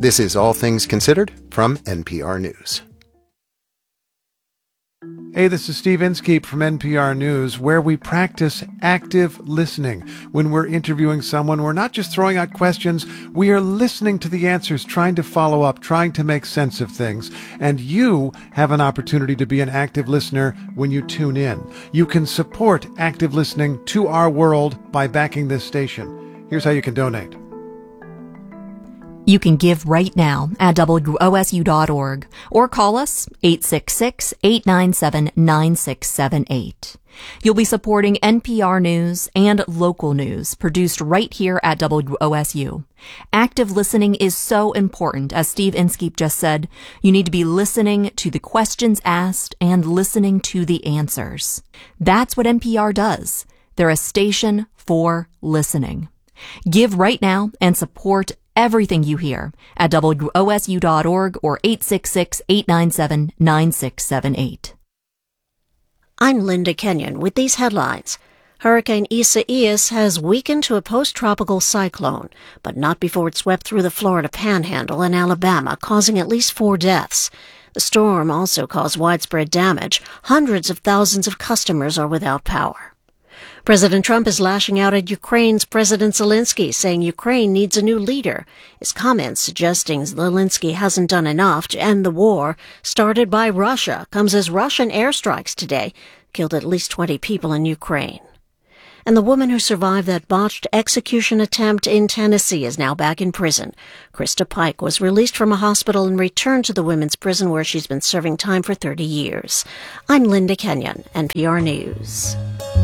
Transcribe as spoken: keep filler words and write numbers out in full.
This is All Things Considered from N P R News. Hey, this is Steve Inskeep from N P R News, where we practice active listening. When we're interviewing someone, we're not just throwing out questions, we are listening to the answers, trying to follow up, trying to make sense of things. And you have an opportunity to be an active listener when you tune in. You can support active listening to our world by backing this station. Here's how you can donate. You can give right now at W O S U dot org or call us eight six six, eight nine seven, nine six seven eight. You'll be supporting N P R News and local news produced right here at W O S U. Active listening is so important. As Steve Inskeep just said, you need to be listening to the questions asked and listening to the answers. That's what N P R does. They're a station for listening. Give right now and support everything you hear at W O S U dot org or eight six six, eight nine seven, nine six seven eight. I'm Linda Kenyon with these headlines. Hurricane Isaias has weakened to a post-tropical cyclone, but not before it swept through the Florida Panhandle and Alabama, causing at least four deaths. The storm also caused widespread damage. Hundreds of thousands of customers are without power. President Trump is lashing out at Ukraine's President Zelensky, saying Ukraine needs a new leader. His comments suggesting Zelensky hasn't done enough to end the war started by Russia comes as Russian airstrikes today killed at least twenty people in Ukraine. And the woman who survived that botched execution attempt in Tennessee is now back in prison. Krista Pike was released from a hospital and returned to the women's prison where she's been serving time for thirty years. I'm Linda Kenyon, N P R News.